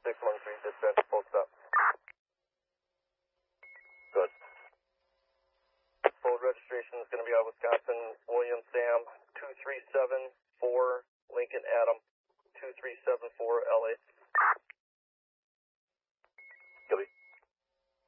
613, dispatch, full stop. Good. Full registration is going to be out Wisconsin, William Sam, 2374 Lincoln Adam, 2374 LA.